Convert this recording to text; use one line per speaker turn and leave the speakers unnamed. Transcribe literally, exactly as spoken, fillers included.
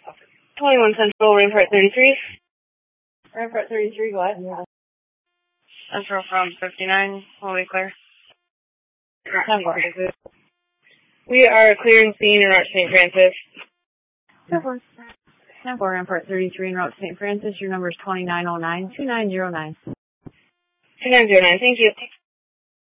twenty-one Central, Rampart thirty-three.
Rampart thirty-three, go ahead.
Central from fifty-nine, will be clear. We are clearing scene en route to Saint Francis.
ten four, Rampart thirty-three en route to Saint Francis. Your number is twenty-nine oh nine, two nine zero nine.
two nine zero nine, thank you.